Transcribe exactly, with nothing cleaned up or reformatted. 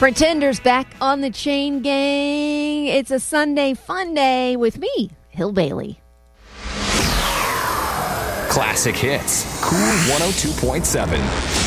Pretenders back on the Chain Gang. It's a Sunday fun day with me, Hill Bailey. Classic hits. Cool one oh two point seven.